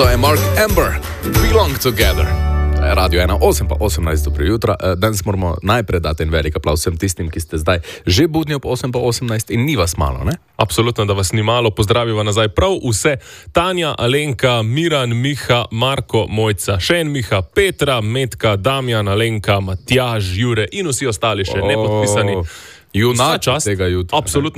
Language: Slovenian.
To je Mark Amber, Belong Together. Radio 1, 8 pa 18, dobro jutro. Danes moramo najprej dati en velik aplauz vsem tistim, ki ste zdaj že budni ob 8 pa 18 in ni vas malo, ne? Absolutno, da vas ni malo. Pozdraviva nazaj prav vse. Tanja, Alenka, Miran, Miha, Marko, Mojca, še en Miha, Petra, Metka, Damjan, Alenka, Matjaž, Jure in vsi ostali še nepodpisani. Junači tega jutra. Absolutno.